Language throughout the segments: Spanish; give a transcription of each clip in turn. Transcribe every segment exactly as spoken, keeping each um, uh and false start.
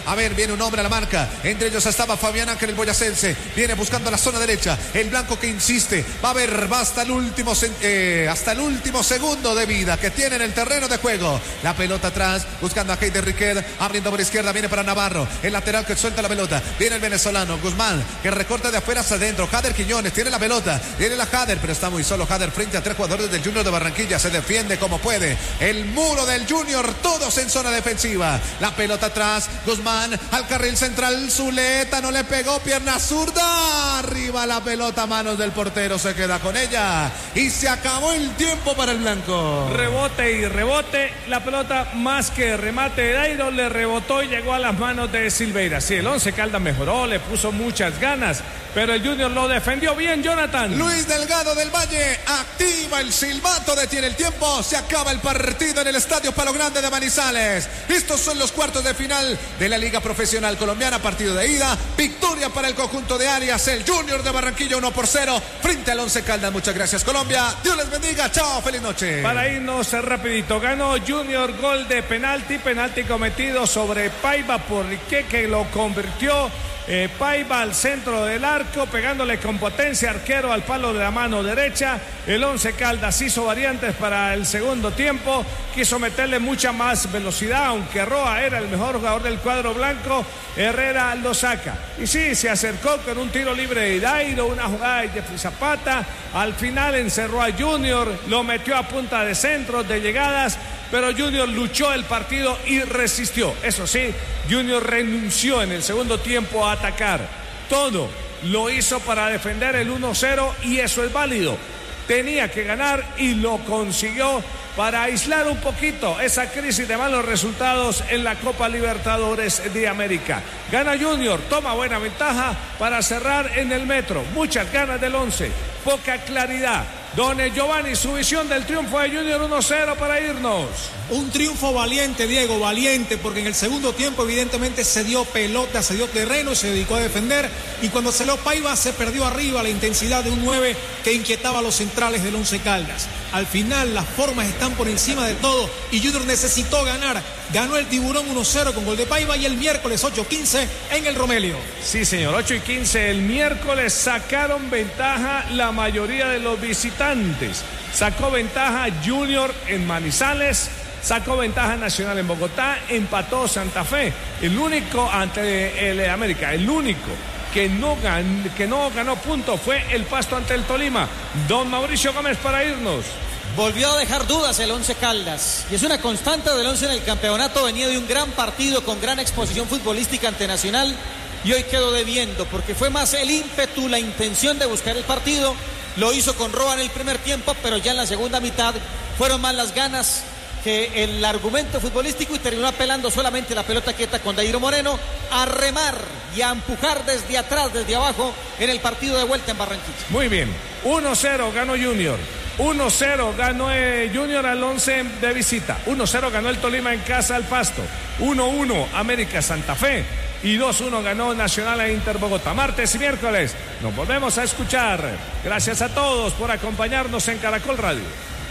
A ver, viene un hombre a la marca. Entre ellos estaba Fabián Ángel, el boyacense. Viene buscando la zona derecha. El blanco que insiste. Va a ver, va hasta el último, eh, hasta el último segundo de vida que tiene en el terreno de juego. La pelota atrás, buscando a Heider Riquet. Abriendo por izquierda, viene para Navarro. El lateral que suelta la pelota. Viene el venezolano, Guzmán, que recorta de afuera hacia adentro. Jader Quiñones tiene la pelota. Viene la Jader, pero está muy solo Jader frente a tres jugadores del Junior de Barranquilla. Se defiende como puede. El muro del Junior, todos en zona defensiva. La pelota atrás, Guzmán al carril central. Zuleta no le pegó, pierna zurda. Arriba la pelota, manos del portero. Se queda con ella. Y se acabó el tiempo para el blanco. Rebote y rebote. La pelota, más que remate de Dairo, le rebotó y llegó a las manos de Silveira. Sí, el Once Caldas mejoró, le puso muchas ganas, pero el Junior lo defendió bien, Jonathan. Luis Delgado del Valle activa el silbato, detiene el tiempo, se acaba el partido en el Estadio Palo Grande de Manizales. Estos son los cuartos de final de la Liga Profesional Colombiana, partido de ida, victoria para el conjunto de Arias, el Junior de Barranquilla uno por cero frente al Once Caldas. Muchas gracias, Colombia, Dios les bendiga, chao, feliz noche. Para irnos rapidito, ganó Junior, gol de penalti, penalti cometido sobre Paiva por Riquet, que lo convirtió. Eh, Paiva al centro del arco, pegándole con potencia, arquero al palo de la mano derecha. El Once Caldas hizo variantes para el segundo tiempo, quiso meterle mucha más velocidad, aunque Roa era el mejor jugador del cuadro blanco. Herrera lo saca, y sí, se acercó con un tiro libre de Dairo, una jugada de Jeffrey Zapata. Al final encerró a Junior, lo metió a punta de centros, de llegadas, pero Junior luchó el partido y resistió. Eso sí, Junior renunció en el segundo tiempo a atacar. Todo lo hizo para defender el uno cero, y eso es válido. Tenía que ganar y lo consiguió para aislar un poquito esa crisis de malos resultados en la Copa Libertadores de América. Gana Junior, toma buena ventaja para cerrar en el Metro. Muchas ganas del Once, poca claridad. Don Giovanni, su visión del triunfo de Junior uno cero para irnos. Un triunfo valiente, Diego, valiente, porque en el segundo tiempo evidentemente se dio pelota, se dio terreno, se dedicó a defender, y cuando salió Paiva se perdió arriba la intensidad de un nueve que inquietaba a los centrales del Once Caldas. Al final las formas están por encima de todo y Junior necesitó ganar. Ganó el Tiburón uno cero con gol de Paiva, y el miércoles ocho quince en el Romelio. Sí, señor, ocho y quince el miércoles sacaron ventaja la mayoría de los visitantes. Sacó ventaja Junior en Manizales, sacó ventaja Nacional en Bogotá, empató Santa Fe. El único ante el América, el único que no, gan, que no ganó punto fue el Pasto ante el Tolima. Don Mauricio Gómez para irnos. Volvió a dejar dudas el Once Caldas, y es una constante del Once en el campeonato. Venía de un gran partido con gran exposición futbolística ante Nacional, y hoy quedó debiendo, porque fue más el ímpetu, la intención de buscar el partido. Lo hizo con Roa en el primer tiempo, pero ya en la segunda mitad fueron más las ganas que el argumento futbolístico, y terminó apelando solamente la pelota quieta con Dairo Moreno a remar y a empujar desde atrás, desde abajo, en el partido de vuelta en Barranquilla. Muy bien, uno cero ganó Junior, uno cero ganó eh, Junior al Once de visita, uno cero ganó el Tolima en casa al Pasto, uno uno América Santa Fe, y dos uno ganó Nacional e Inter Bogotá. Martes y miércoles nos volvemos a escuchar. Gracias a todos por acompañarnos en Caracol Radio.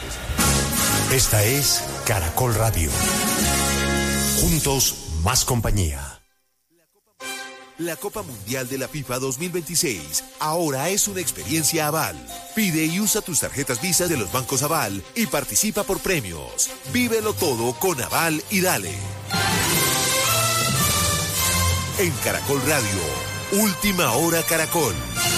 Esta es Caracol Radio. Juntos, más compañía. La Copa Mundial de la FIFA dos mil veintiséis ahora es una experiencia Aval. Pide y usa tus tarjetas Visa de los bancos Aval y participa por premios. Vívelo todo con Aval y dale. En Caracol Radio, Última Hora Caracol.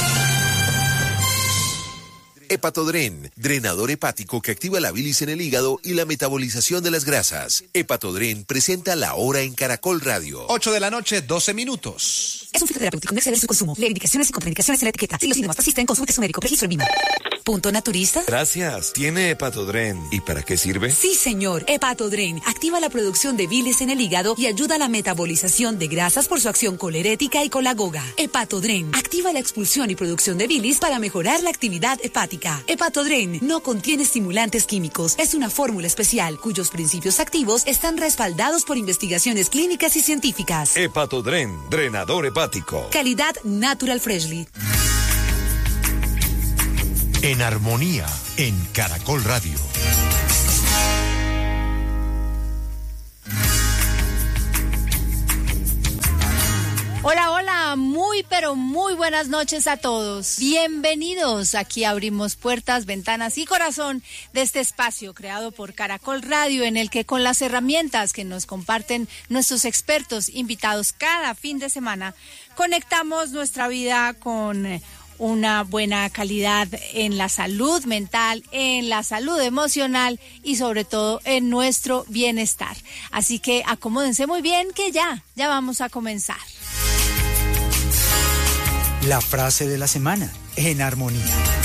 Hepatodren, drenador hepático que activa la bilis en el hígado y la metabolización de las grasas. Hepatodren presenta La Hora en Caracol Radio. ocho de la noche, doce minutos. Es un fitoterapéutico, no exceder su consumo. Lee indicaciones y contraindicaciones en la etiqueta. Si los síntomas persisten, consulte a su médico. Registro en Vima. ¿Punto naturista? Gracias. ¿Tiene Hepatodren? ¿Y para qué sirve? Sí, señor. Hepatodren activa la producción de bilis en el hígado y ayuda a la metabolización de grasas por su acción colerética y colagoga. Hepatodren activa la expulsión y producción de bilis para mejorar la actividad hepática. Hepatodren no contiene estimulantes químicos. Es una fórmula especial cuyos principios activos están respaldados por investigaciones clínicas y científicas. Hepatodren, drenador hepático. Calidad Natural Freshly. En armonía, en Caracol Radio. Hola, hola, muy pero muy buenas noches a todos. Bienvenidos, aquí abrimos puertas, ventanas y corazón de este espacio creado por Caracol Radio, en el que con las herramientas que nos comparten nuestros expertos invitados cada fin de semana, conectamos nuestra vida con una buena calidad en la salud mental, en la salud emocional y sobre todo en nuestro bienestar. Así que acomódense muy bien que ya, ya vamos a comenzar. La frase de la semana, en armonía.